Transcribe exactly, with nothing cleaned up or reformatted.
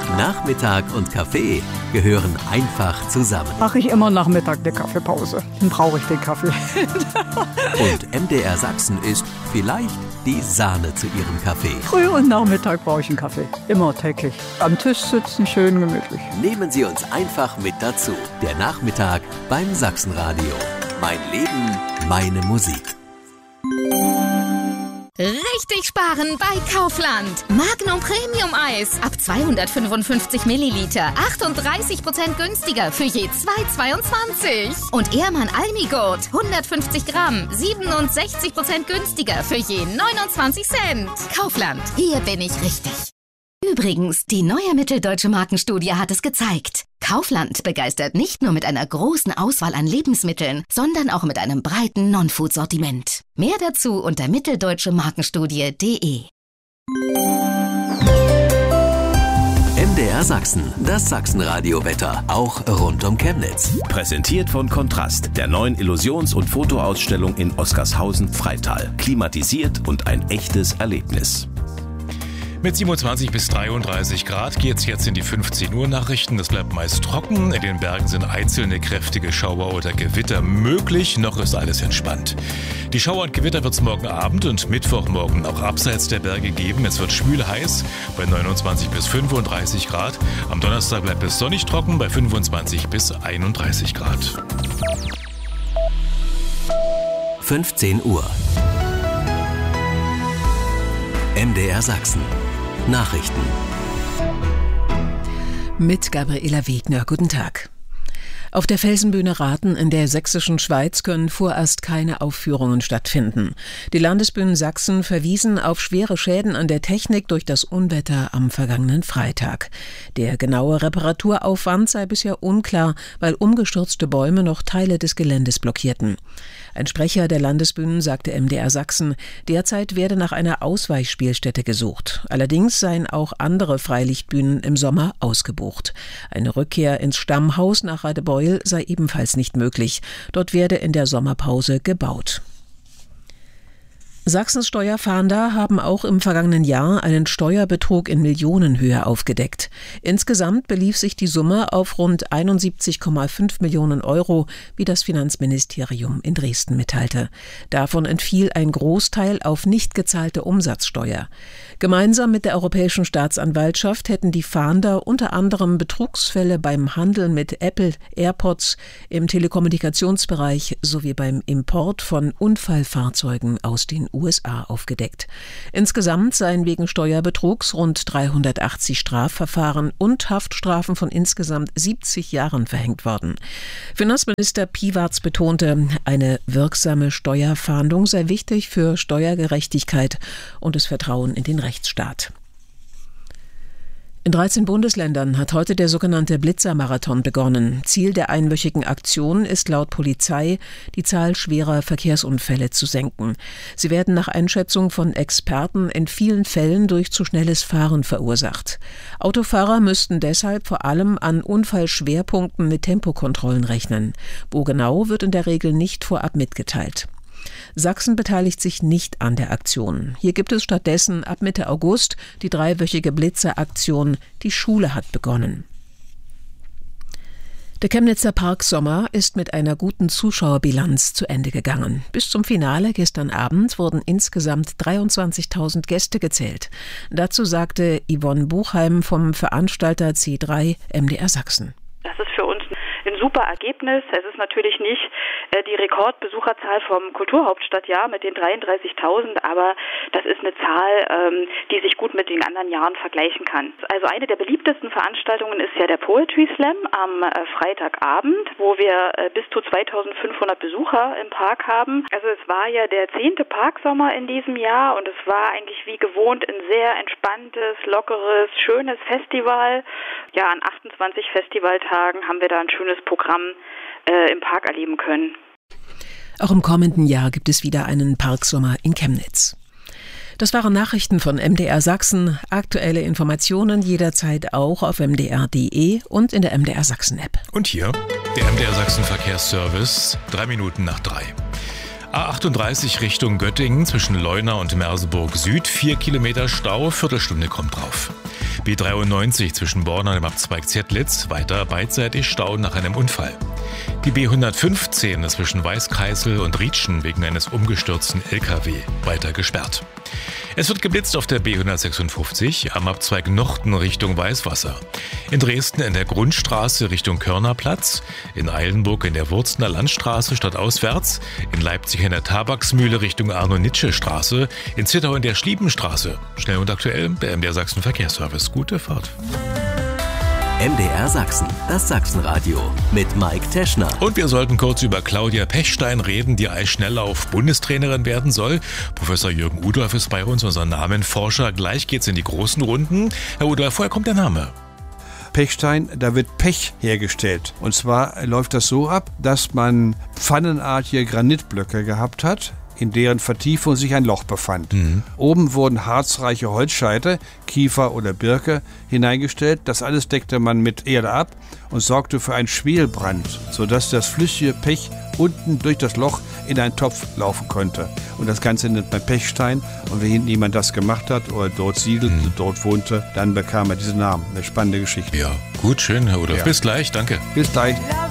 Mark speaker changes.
Speaker 1: Nachmittag und Kaffee gehören einfach zusammen.
Speaker 2: Mache ich immer Nachmittag eine Kaffeepause. Dann brauche ich den Kaffee.
Speaker 1: Und M D R Sachsen ist vielleicht die Sahne zu ihrem Kaffee.
Speaker 2: Früh und Nachmittag brauche ich einen Kaffee. Immer täglich. Am Tisch sitzen, schön gemütlich.
Speaker 1: Nehmen Sie uns einfach mit dazu. Der Nachmittag beim Sachsenradio. Mein Leben, meine Musik.
Speaker 3: Richtig sparen bei Kaufland. Magnum Premium Eis ab zweihundertfünfundfünfzig Milliliter. achtunddreißig Prozent günstiger für je zwei Euro zweiundzwanzig. Und Ehrmann Almigurt hundertfünfzig Gramm. siebenundsechzig Prozent günstiger für je neunundzwanzig Cent. Kaufland. Hier bin ich richtig. Übrigens, die neue Mitteldeutsche Markenstudie hat es gezeigt. Kaufland begeistert nicht nur mit einer großen Auswahl an Lebensmitteln, sondern auch mit einem breiten Non-Food-Sortiment. Mehr dazu unter mitteldeutsche markenstudie punkt de.
Speaker 1: M D R Sachsen, das Sachsenradio-Wetter, auch rund um Chemnitz.
Speaker 4: Präsentiert von Kontrast, der neuen Illusions- und Fotoausstellung in Oskarshausen-Freital. Klimatisiert und ein echtes Erlebnis.
Speaker 5: Mit siebenundzwanzig bis dreiunddreißig Grad geht's jetzt in die fünfzehn Uhr Nachrichten. Es bleibt meist trocken. In den Bergen sind einzelne kräftige Schauer oder Gewitter möglich. Noch ist alles entspannt. Die Schauer und Gewitter wird's morgen Abend und Mittwochmorgen auch abseits der Berge geben. Es wird schwül heiß bei neunundzwanzig bis fünfunddreißig Grad. Am Donnerstag bleibt es sonnig trocken bei fünfundzwanzig bis einunddreißig Grad.
Speaker 1: fünfzehn Uhr. M D R Sachsen. Nachrichten.
Speaker 6: Mit Gabriela Wegner. Guten Tag. Auf der Felsenbühne Rathen in der sächsischen Schweiz können vorerst keine Aufführungen stattfinden. Die Landesbühnen Sachsen verwiesen auf schwere Schäden an der Technik durch das Unwetter am vergangenen Freitag. Der genaue Reparaturaufwand sei bisher unklar, weil umgestürzte Bäume noch Teile des Geländes blockierten. Ein Sprecher der Landesbühnen sagte M D R Sachsen, derzeit werde nach einer Ausweichspielstätte gesucht. Allerdings seien auch andere Freilichtbühnen im Sommer ausgebucht. Eine Rückkehr ins Stammhaus nach Radebeul sei ebenfalls nicht möglich. Dort werde in der Sommerpause gebaut. Sachsens Steuerfahnder haben auch im vergangenen Jahr einen Steuerbetrug in Millionenhöhe aufgedeckt. Insgesamt belief sich die Summe auf rund einundsiebzig Komma fünf Millionen Euro, wie das Finanzministerium in Dresden mitteilte. Davon entfiel ein Großteil auf nicht gezahlte Umsatzsteuer. Gemeinsam mit der Europäischen Staatsanwaltschaft hätten die Fahnder unter anderem Betrugsfälle beim Handel mit Apple AirPods, im Telekommunikationsbereich sowie beim Import von Unfallfahrzeugen aus den U S A aufgedeckt. Insgesamt seien wegen Steuerbetrugs rund dreihundertachtzig Strafverfahren und Haftstrafen von insgesamt siebzig Jahren verhängt worden. Finanzminister Piwarz betonte, eine wirksame Steuerfahndung sei wichtig für Steuergerechtigkeit und das Vertrauen in den Rechtsstaat. In dreizehn Bundesländern hat heute der sogenannte Blitzermarathon begonnen. Ziel der einwöchigen Aktion ist laut Polizei, die Zahl schwerer Verkehrsunfälle zu senken. Sie werden nach Einschätzung von Experten in vielen Fällen durch zu schnelles Fahren verursacht. Autofahrer müssten deshalb vor allem an Unfallschwerpunkten mit Tempokontrollen rechnen. Wo genau, wird in der Regel nicht vorab mitgeteilt. Sachsen beteiligt sich nicht an der Aktion. Hier gibt es stattdessen ab Mitte August die dreiwöchige Blitzeraktion Die Schule hat begonnen. Der Chemnitzer Parksommer ist mit einer guten Zuschauerbilanz zu Ende gegangen. Bis zum Finale gestern Abend wurden insgesamt dreiundzwanzigtausend Gäste gezählt. Dazu sagte Yvonne Buchheim vom Veranstalter C drei M D R Sachsen.
Speaker 7: Das ist für uns ein super Ergebnis. Es ist natürlich nicht äh, die Rekordbesucherzahl vom Kulturhauptstadtjahr mit den dreiunddreißigtausend, aber das ist eine Zahl, ähm, die sich gut mit den anderen Jahren vergleichen kann. Also eine der beliebtesten Veranstaltungen ist ja der Poetry Slam am äh, Freitagabend, wo wir äh, bis zu zweitausendfünfhundert Besucher im Park haben. Also es war ja der zehnte Parksommer in diesem Jahr und es war eigentlich wie gewohnt ein sehr entspanntes, lockeres, schönes Festival. Ja, an achtundzwanzig Festivaltagen haben wir da ein schönes Programm äh, im Park erleben können.
Speaker 6: Auch im kommenden Jahr gibt es wieder einen Parksommer in Chemnitz. Das waren Nachrichten von M D R Sachsen. Aktuelle Informationen jederzeit auch auf m d r punkt d e und in der M D R Sachsen App.
Speaker 5: Und hier der M D R Sachsen Verkehrsservice, drei Minuten nach drei. A achtunddreißig Richtung Göttingen zwischen Leuna und Merseburg Süd, vier Kilometer Stau, Viertelstunde kommt drauf. B dreiundneunzig zwischen Borna im Abzweig Zettlitz, weiter beidseitig Stau nach einem Unfall. Die B hundertfünfzehn zwischen Weißkreisel und Rietschen wegen eines umgestürzten L K W, weiter gesperrt. Es wird geblitzt auf der B hundertsechsundfünfzig am Abzweig Nochten Richtung Weißwasser. In Dresden in der Grundstraße Richtung Körnerplatz, in Eilenburg in der Wurzner Landstraße stadtauswärts, in Leipzig in der Tabaksmühle Richtung Arno-Nitsche-Straße, in Zittau in der Schliebenstraße. Schnell und aktuell der M D R Sachsen Verkehrsservice. Gute Fahrt.
Speaker 1: M D R Sachsen, das Sachsenradio mit Mike Teschner.
Speaker 5: Und wir sollten kurz über Claudia Pechstein reden, die Eisschnelllauf-Bundestrainerin werden soll. Professor Jürgen Udolph ist bei uns, unser Namenforscher. Gleich geht's in die großen Runden. Herr Udolph, woher kommt der Name?
Speaker 8: Pechstein, da wird Pech hergestellt. Und zwar läuft das so ab, dass man pfannenartige Granitblöcke gehabt hat, in deren Vertiefung sich ein Loch befand. Mhm. Oben wurden harzreiche Holzscheite, Kiefer oder Birke, hineingestellt. Das alles deckte man mit Erde ab und sorgte für einen Schwelbrand, sodass das flüssige Pech unten durch das Loch in einen Topf laufen konnte. Und das Ganze nennt man Pechstein. Und wenn jemand das gemacht hat oder dort siedelte, mhm. dort wohnte, dann bekam er diesen Namen. Eine spannende Geschichte.
Speaker 5: Ja, gut, schön, Herr Udolph.
Speaker 8: Ja.
Speaker 5: Bis gleich, danke.
Speaker 8: Bis gleich.
Speaker 9: Love